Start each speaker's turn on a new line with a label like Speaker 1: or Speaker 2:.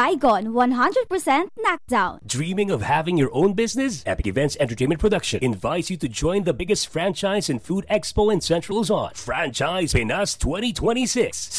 Speaker 1: Bygone 100% knockdown.
Speaker 2: Dreaming of having your own business? Epic Events Entertainment Production invites you to join the biggest franchise and food expo in Central Luzon, Franchise Pinas 2026.